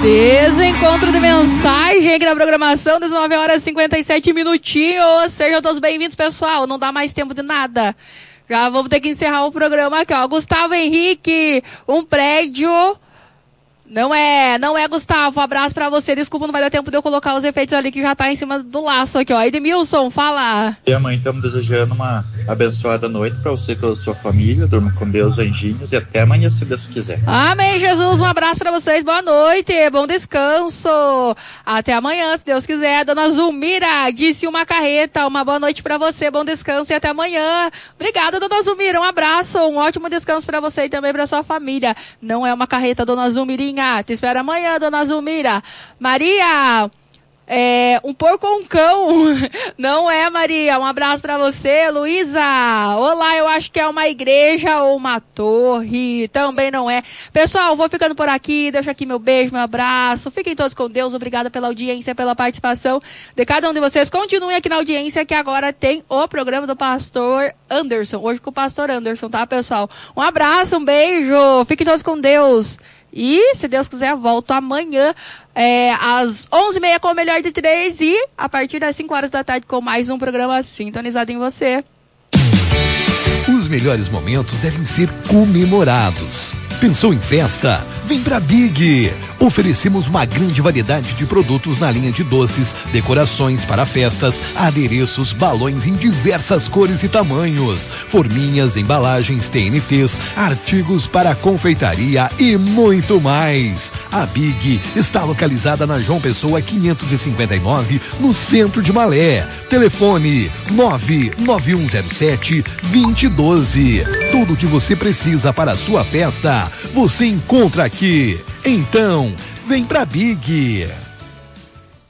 Desencontro de mensagem aqui na programação, 19 horas e 57 minutinhos. Sejam todos bem-vindos, pessoal. Não dá mais tempo de nada. Já vamos ter que encerrar o programa aqui, ó. Gustavo Henrique, um prédio... Não é, Gustavo. Um abraço pra você. Desculpa, não vai dar tempo de eu colocar os efeitos ali que já tá em cima do laço aqui, ó. Edmilson, fala. E a mãe, estamos desejando uma abençoada noite pra você e toda a sua família. Durma com Deus, anjinhos, e até amanhã, se Deus quiser. Amém, Jesus. Um abraço pra vocês. Boa noite. Bom descanso. Até amanhã, se Deus quiser. Dona Zulmira, disse uma carreta. Uma boa noite pra você. Bom descanso e até amanhã. Obrigada, Dona Zulmira. Um abraço. Um ótimo descanso pra você e também pra sua família. Não é uma carreta, Dona Zulmirinha. Te espero amanhã, Dona Zulmira. Maria, um porco ou um cão? Não é, Maria. Um abraço pra você. Luísa, olá, eu acho que é uma igreja ou uma torre. Também não é. Pessoal, vou ficando por aqui. Deixo aqui meu beijo, meu abraço. Fiquem todos com Deus. Obrigada pela audiência, pela participação de cada um de vocês. Continuem aqui na audiência que agora tem o programa do Pastor Anderson. Hoje com o Pastor Anderson, tá, pessoal? Um abraço, um beijo. Fiquem todos com Deus. E, se Deus quiser, volto amanhã, às 11h30 com o Melhor de 3 e a partir das 5 horas da tarde com mais um programa sintonizado em você. Os melhores momentos devem ser comemorados. Pensou em festa? Vem pra Big! Oferecemos uma grande variedade de produtos na linha de doces, decorações para festas, adereços, balões em diversas cores e tamanhos, forminhas, embalagens, TNTs, artigos para confeitaria e muito mais. A Big está localizada na João Pessoa 559, no centro de Malé. Telefone 99107-2012. Tudo o que você precisa para a sua festa, você encontra aqui. Então, vem pra Big.